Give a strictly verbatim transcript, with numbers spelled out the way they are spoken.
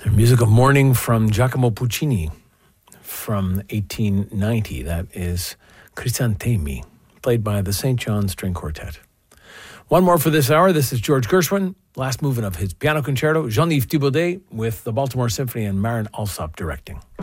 Music of Morning from Giacomo Puccini from eighteen ninety. That is Crisantemi, played by the Saint John String Quartet. One more for this hour. This is George Gershwin, last movement of his piano concerto, Jean-Yves Thibaudet with the Baltimore Symphony and Marin Alsop directing.